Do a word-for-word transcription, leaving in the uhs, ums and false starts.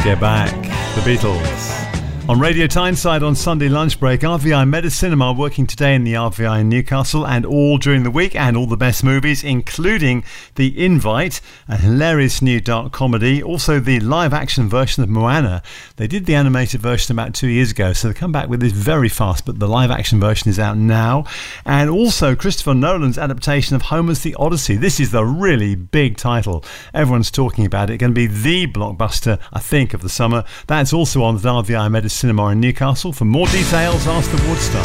Get Back, the Beatles. On Radio Tyneside on Sunday lunch break, R V I Medicinema working today in the R V I in Newcastle and all during the week, and all the best movies, including The Invite, a hilarious new dark comedy, also the live action version of Moana. They did the animated version about two years ago, so they come back with this very fast, but the live action version is out now. And also Christopher Nolan's adaptation of Homer's The Odyssey. This is the really big title. Everyone's talking about it. Going to be the blockbuster, I think, of the summer. That's also on the R V I Medicinema Cinema in Newcastle. For more details, ask the Woodstock.